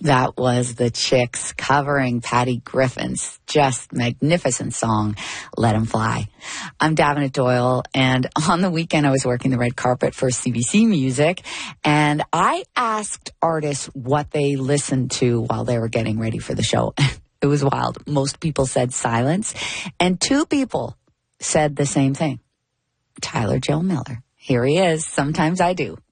That was the Chicks covering Patty Griffin's just magnificent song, Let 'Em Fly. I'm Davenant Doyle, and on the weekend I was working the red carpet for CBC Music, and I asked artists what they listened to while they were getting ready for the show. It was wild. Most people said silence, and 2 people said the same thing. Tyler Joe Miller. Here he is. Sometimes I do.